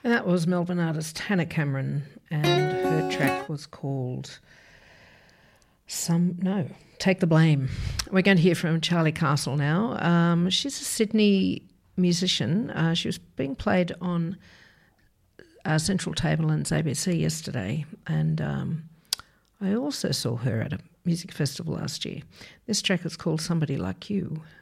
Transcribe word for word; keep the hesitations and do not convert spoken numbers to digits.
And that was Melbourne artist Hannah Cameron, and her track was called Some No, Take the Blame. We're going to hear from Charlie Castle now. Um, she's a Sydney musician. Uh, she was being played on uh, Central Tableland's A B C yesterday, and um, I also saw her at a music festival last year. This track is called Somebody Like You.